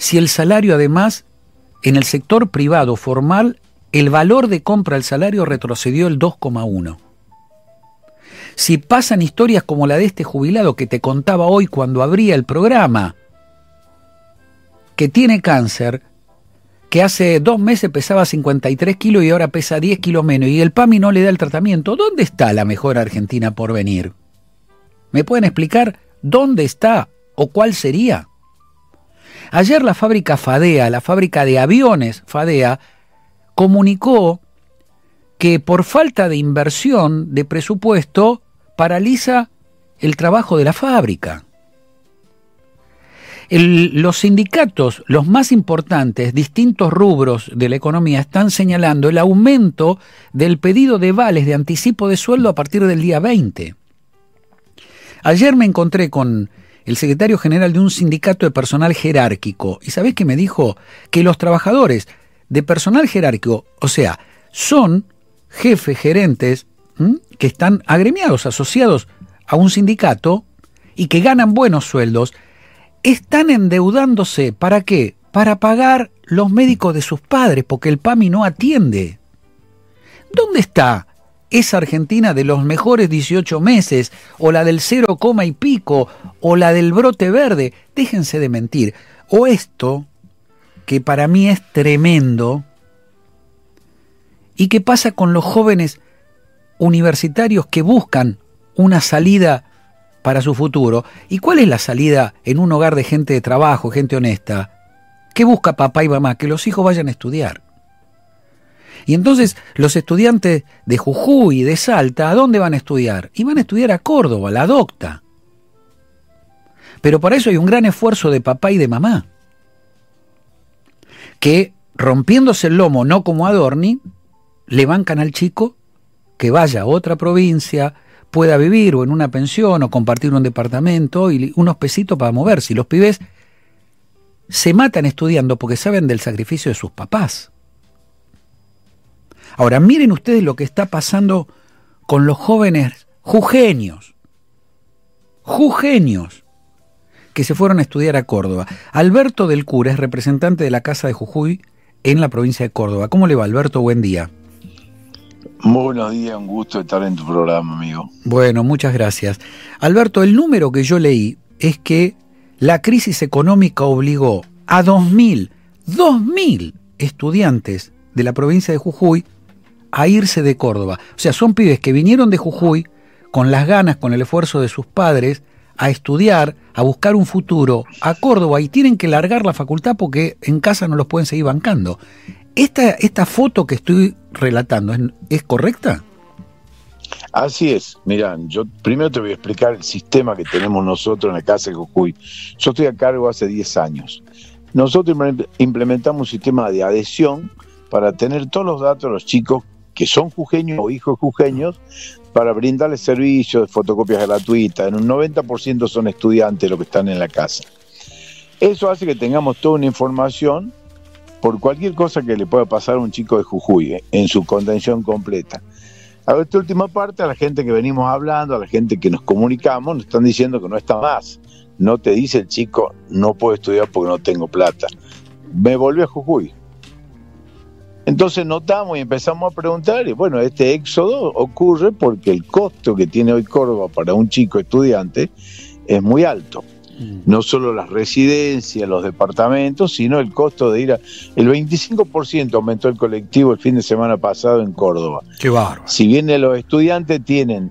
si el salario además, en el sector privado formal, el valor de compra del salario retrocedió el 2,1. Si pasan historias como la de este jubilado que te contaba hoy cuando abría el programa, que tiene cáncer, que hace 2 meses pesaba 53 kilos y ahora pesa 10 kilos menos, y el PAMI no le da el tratamiento, ¿dónde está la mejor Argentina por venir? ¿Me pueden explicar dónde está o cuál sería? Ayer la fábrica Fadea, la fábrica de aviones Fadea, comunicó que por falta de inversión, de presupuesto, paraliza el trabajo de la fábrica. Los sindicatos, los más importantes, distintos rubros de la economía, están señalando el aumento del pedido de vales de anticipo de sueldo a partir del día 20. Ayer me encontré con el secretario general de un sindicato de personal jerárquico, y ¿sabés qué me dijo? Que los trabajadores de personal jerárquico, o sea, son jefes, gerentes, que están agremiados, asociados a un sindicato y que ganan buenos sueldos, están endeudándose, ¿para qué? Para pagar los médicos de sus padres, porque el PAMI no atiende. ¿Dónde está esa Argentina de los mejores 18 meses, o la del 0, y pico, o la del brote verde? Déjense de mentir. O esto, que para mí es tremendo, y qué pasa con los jóvenes universitarios que buscan una salida para su futuro. ¿Y cuál es la salida en un hogar de gente de trabajo, gente honesta? ¿Qué busca papá y mamá? Que los hijos vayan a estudiar. Y entonces los estudiantes de Jujuy y de Salta, ¿a dónde van a estudiar? Y van a estudiar a Córdoba, la docta. Pero para eso hay un gran esfuerzo de papá y de mamá, que rompiéndose el lomo, no como Adorni, le bancan al chico que vaya a otra provincia, pueda vivir o en una pensión o compartir un departamento y unos pesitos para moverse. Y los pibes se matan estudiando porque saben del sacrificio de sus papás. Ahora, miren ustedes lo que está pasando con los jóvenes jujeños que se fueron a estudiar a Córdoba. Alberto del Cura es representante de la Casa de Jujuy en la provincia de Córdoba. ¿Cómo le va, Alberto? Buen día. Muy buenos días, un gusto estar en tu programa, amigo. Bueno, muchas gracias. Alberto, el número que yo leí es que la crisis económica obligó a 2.000 estudiantes de la provincia de Jujuy a irse de Córdoba. O sea, son pibes que vinieron de Jujuy con las ganas, con el esfuerzo de sus padres, a estudiar, a buscar un futuro a Córdoba, y tienen que largar la facultad porque en casa no los pueden seguir bancando. ¿Esta foto que estoy relatando es correcta? Así es. Mirá, yo primero te voy a explicar el sistema que tenemos nosotros en la Casa de Jujuy. Yo estoy a cargo hace 10 años. Nosotros implementamos un sistema de adhesión para tener todos los datos de los chicos que son jujeños o hijos jujeños, para brindarles servicios de fotocopias gratuitas. En un 90% son estudiantes los que están en la casa. Eso hace que tengamos toda una información por cualquier cosa que le pueda pasar a un chico de Jujuy, en su contención completa. A esta última parte, a la gente que venimos hablando, a la gente que nos comunicamos, nos están diciendo que no está más. No te dice el chico, no puedo estudiar porque no tengo plata. Me volví a Jujuy. Entonces notamos y empezamos a preguntar, y bueno, este éxodo ocurre porque el costo que tiene hoy Córdoba para un chico estudiante es muy alto. No solo las residencias, los departamentos, sino el costo de ir el 25% aumentó el colectivo el fin de semana pasado en Córdoba. ¡Qué bárbaro! Si bien los estudiantes tienen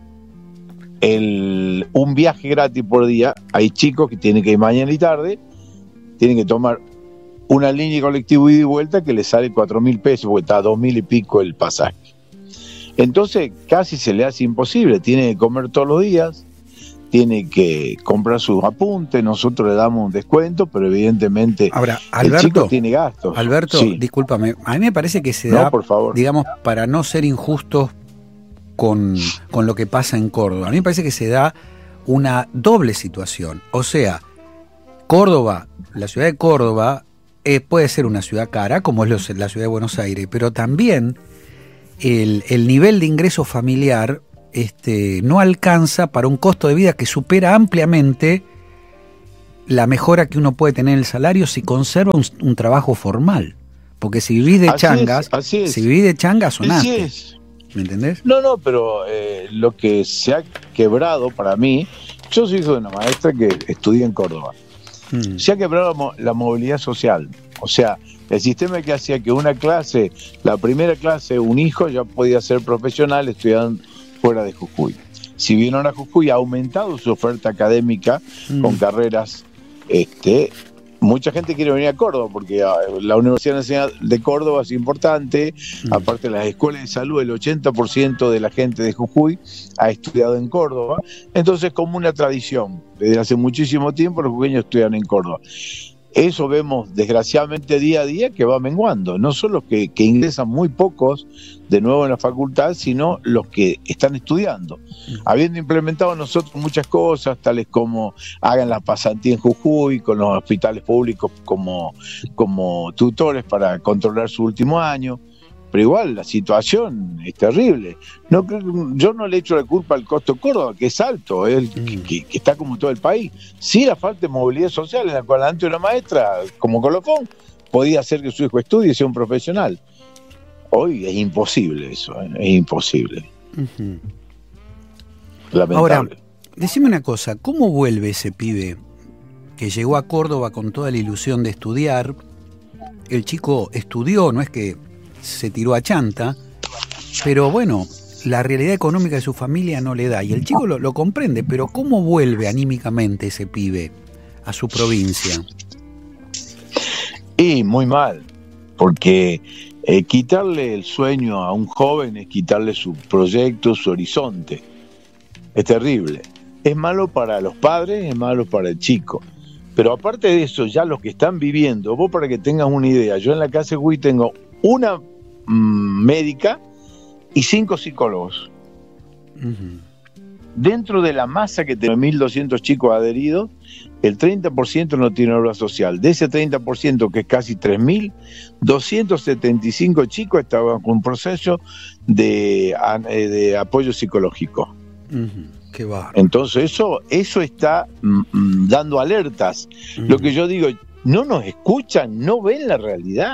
un viaje gratis por día, hay chicos que tienen que ir mañana y tarde, tienen que tomar una línea de colectivo ida y vuelta que le sale 4.000 pesos, porque está a 2.000 y pico el pasaje. Entonces casi se le hace imposible, tiene que comer todos los días, tiene que comprar sus apuntes, nosotros le damos un descuento, pero evidentemente ahora, el chico tiene gastos. Alberto, sí. Discúlpame, a mí me parece que se no, da, por favor, digamos, para no ser injustos con lo que pasa en Córdoba, a mí me parece que se da una doble situación. O sea, Córdoba, la ciudad de Córdoba, puede ser una ciudad cara, como es la ciudad de Buenos Aires, pero también el nivel de ingreso familiar no alcanza para un costo de vida que supera ampliamente la mejora que uno puede tener en el salario si conserva un trabajo formal. Porque si vivís de changas, si vivís de changas, sonaste. ¿Me entendés? No, pero lo que se ha quebrado para mí, yo soy hijo de una maestra que estudié en Córdoba. Se ha quebrado la movilidad social. O sea, el sistema que hacía que una clase, la primera clase, un hijo ya podía ser profesional estudiando fuera de Jujuy. Si vinieron a Jujuy, ha aumentado su oferta académica con carreras. Mucha gente quiere venir a Córdoba porque la Universidad Nacional de Córdoba es importante. Aparte de las escuelas de salud, el 80% de la gente de Jujuy ha estudiado en Córdoba. Entonces, como una tradición, desde hace muchísimo tiempo los jujeños estudian en Córdoba. Eso vemos desgraciadamente día a día que va menguando. No son los que ingresan muy pocos de nuevo en la facultad, sino los que están estudiando. Habiendo implementado nosotros muchas cosas, tales como hagan la pasantía en Jujuy, con los hospitales públicos como tutores para controlar su último año. Pero igual la situación es terrible. Yo no le echo la culpa al costo Córdoba, que es alto, que está como todo el país. Sí, la falta de movilidad social, en la cual antes una maestra, como colofón, podía hacer que su hijo estudie y sea un profesional. Hoy es imposible eso, es imposible. Lamentable. Ahora, decime una cosa, ¿cómo vuelve ese pibe que llegó a Córdoba con toda la ilusión de estudiar? El chico estudió, no es que se tiró a chanta, pero bueno, la realidad económica de su familia no le da, y el chico lo comprende, pero ¿cómo vuelve anímicamente ese pibe a su provincia? Y muy mal, porque quitarle el sueño a un joven es quitarle su proyecto, su horizonte. Es terrible. Es malo para los padres, es malo para el chico. Pero aparte de eso, ya los que están viviendo, vos para que tengas una idea, yo en la casa de Jujuy tengo una médica y 5 psicólogos. Dentro de la masa que tenemos 1.200 chicos adheridos, el 30% no tiene obra social. De ese 30%, que es casi 3.000, 275 chicos estaban con un proceso de apoyo psicológico. Qué bárbaro. Entonces eso está dando alertas. Lo que yo digo, no nos escuchan, no ven la realidad.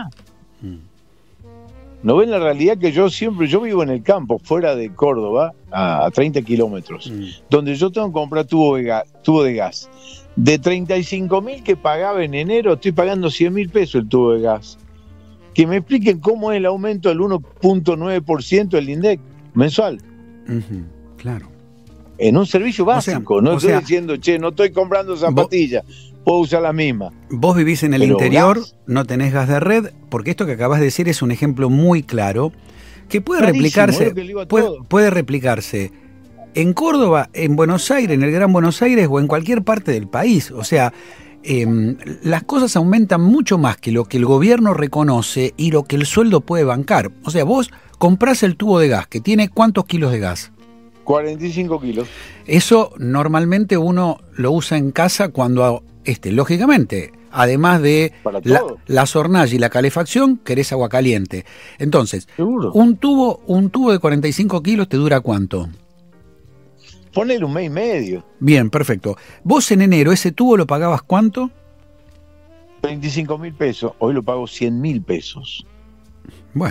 No ven la realidad que yo vivo en el campo, fuera de Córdoba, a 30 kilómetros, donde yo tengo que comprar tubo de gas. De 35.000 que pagaba en enero, estoy pagando 100.000 pesos el tubo de gas. Que me expliquen cómo es el aumento del 1.9% del INDEC mensual. Claro. En un servicio básico, estoy diciendo, no estoy comprando zapatillas, puedo usar la misma. Vos vivís en el interior, no tenés gas de red, porque esto que acabas de decir es un ejemplo muy claro, que puede replicarse, puede replicarse en Córdoba, en Buenos Aires, en el Gran Buenos Aires o en cualquier parte del país. O sea, las cosas aumentan mucho más que lo que el gobierno reconoce y lo que el sueldo puede bancar. O sea, vos comprás el tubo de gas, que tiene ¿cuántos kilos de gas? 45 kilos. Eso normalmente uno lo usa en casa cuando, lógicamente, además de la hornalla y la calefacción, querés agua caliente. Entonces, ¿seguro? Un tubo de 45 kilos te dura ¿cuánto? Ponele un mes y medio. Bien, perfecto. Vos en enero, ¿ese tubo lo pagabas cuánto? 25.000 pesos. Hoy lo pago 100.000 pesos. Bueno.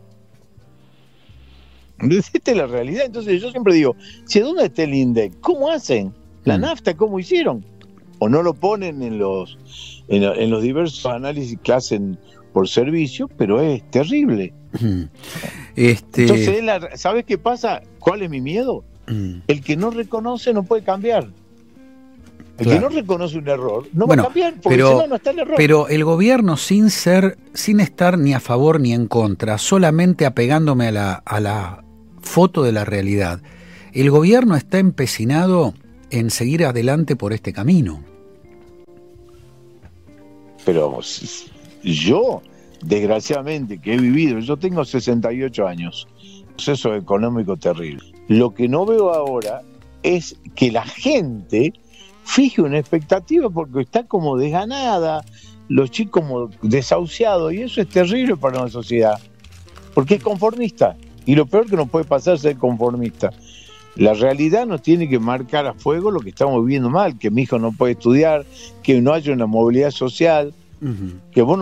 Esta es la realidad. Entonces yo siempre digo, ¿dónde está el INDEC? ¿Cómo hacen? ¿La nafta cómo hicieron? ¿O no lo ponen en los diversos análisis que hacen por servicio? Pero es terrible. Entonces, ¿sabes qué pasa? ¿Cuál es mi miedo? El que no reconoce no puede cambiar. El que no reconoce un error no va a cambiar, porque si no está el error. Pero el gobierno, sin estar ni a favor ni en contra, solamente apegándome a la foto de la realidad, el gobierno está empecinado en seguir adelante por este camino. Pero yo, desgraciadamente, que he vivido, yo tengo 68 años, proceso económico terrible. Lo que no veo ahora es que la gente fije una expectativa porque está como desganada, los chicos como desahuciados, y eso es terrible para una sociedad, porque es conformista, y lo peor que nos puede pasar es ser conformista. La realidad nos tiene que marcar a fuego lo que estamos viviendo mal, que mi hijo no puede estudiar, que no haya una movilidad social, que vos